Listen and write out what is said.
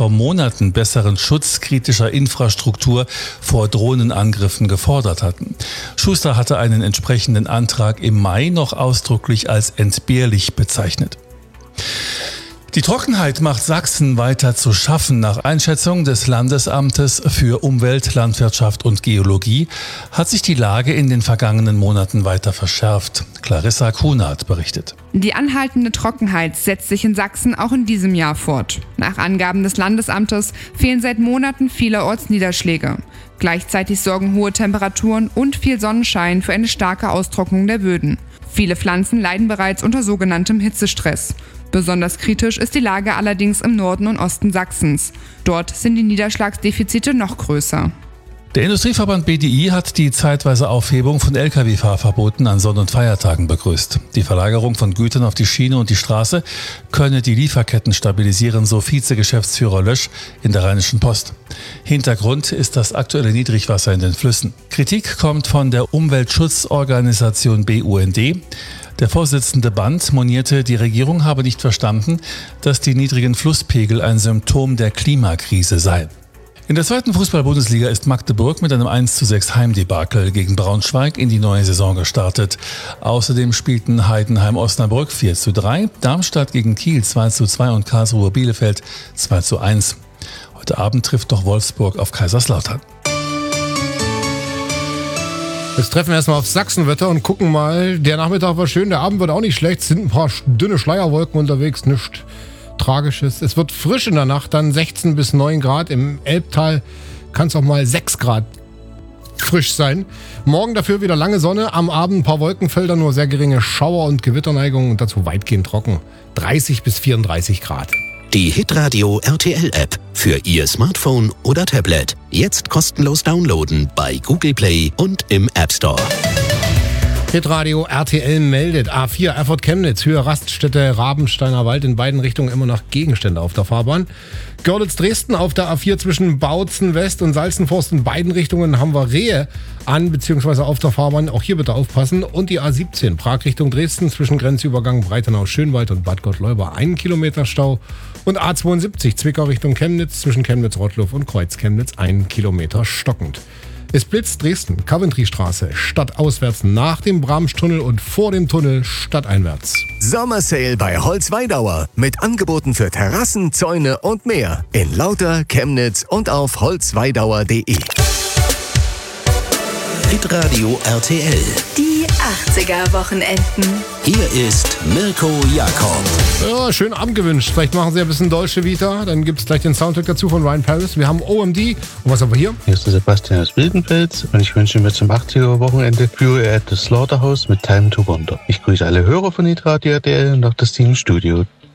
vor Monaten besseren Schutz kritischer Infrastruktur vor Drohnenangriffen gefordert hatten. Schuster hatte einen entsprechenden Antrag im Mai noch ausdrücklich als entbehrlich bezeichnet. Die Trockenheit macht Sachsen weiter zu schaffen. Nach Einschätzung des Landesamtes für Umwelt, Landwirtschaft und Geologie hat sich die Lage in den vergangenen Monaten weiter verschärft. Clarissa Kunert berichtet. Die anhaltende Trockenheit setzt sich in Sachsen auch in diesem Jahr fort. Nach Angaben des Landesamtes fehlen seit Monaten vielerorts Niederschläge. Gleichzeitig sorgen hohe Temperaturen und viel Sonnenschein für eine starke Austrocknung der Böden. Viele Pflanzen leiden bereits unter sogenanntem Hitzestress. Besonders kritisch ist die Lage allerdings im Norden und Osten Sachsens. Dort sind die Niederschlagsdefizite noch größer. Der Industrieverband BDI hat die zeitweise Aufhebung von Lkw-Fahrverboten an Sonn- und Feiertagen begrüßt. Die Verlagerung von Gütern auf die Schiene und die Straße könne die Lieferketten stabilisieren, so Vizegeschäftsführer Lösch in der Rheinischen Post. Hintergrund ist das aktuelle Niedrigwasser in den Flüssen. Kritik kommt von der Umweltschutzorganisation BUND. Der Vorsitzende Band monierte, die Regierung habe nicht verstanden, dass die niedrigen Flusspegel ein Symptom der Klimakrise seien. In der zweiten Fußball-Bundesliga ist Magdeburg mit einem 1:6 Heimdebakel gegen Braunschweig in die neue Saison gestartet. Außerdem spielten Heidenheim-Osnabrück 4:3, Darmstadt gegen Kiel 2:2 und Karlsruhe Bielefeld 2:1. Heute Abend trifft noch Wolfsburg auf Kaiserslautern. Jetzt treffen wir erstmal aufs Sachsenwetter und gucken mal. Der Nachmittag war schön, der Abend wird auch nicht schlecht. Es sind ein paar dünne Schleierwolken unterwegs, nichts Tragisches. Es wird frisch in der Nacht, dann 16 bis 9 Grad. Im Elbtal kann es auch mal 6 Grad frisch sein. Morgen dafür wieder lange Sonne, am Abend ein paar Wolkenfelder, nur sehr geringe Schauer- und Gewitterneigungen und dazu weitgehend trocken. 30 bis 34 Grad. Die Hitradio RTL-App für Ihr Smartphone oder Tablet. Jetzt kostenlos downloaden bei Google Play und im App Store. Hitradio RTL meldet A4 Erfurt-Chemnitz, Höhe Raststätte Rabensteiner Wald, in beiden Richtungen immer noch Gegenstände auf der Fahrbahn. Görlitz-Dresden auf der A4 zwischen Bautzen West und Salzenforst, in beiden Richtungen haben wir Rehe an bzw. auf der Fahrbahn. Auch hier bitte aufpassen. Und die A17 Prag Richtung Dresden zwischen Grenzübergang Breitenau-Schönwald und Bad Gottleuba 1 Kilometer Stau. Und A72 Zwickau Richtung Chemnitz zwischen Chemnitz-Rottluff und Kreuz-Chemnitz 1 Kilometer stockend. Es blitzt Dresden, Coventry-Straße, stadtauswärts nach dem Bramstunnel und vor dem Tunnel stadteinwärts. Sommersale bei Holzweidauer mit Angeboten für Terrassen, Zäune und mehr. In Lauter, Chemnitz und auf holzweidauer.de. Hitradio RTL. Die 80er-Wochenenden. Hier ist Mirko Jakob. Ja, schönen Abend gewünscht. Vielleicht machen Sie ein bisschen Dolce Vita. Dann gibt es gleich den Soundtrack dazu von Ryan Paris. Wir haben OMD. Und was haben wir hier? Hier ist der Sebastian aus Wildenfels und ich wünsche mir zum 80er-Wochenende Fury at the Slaughterhouse mit Time to Wonder. Ich grüße alle Hörer von Hitradio RTL und auch das Team im Studio.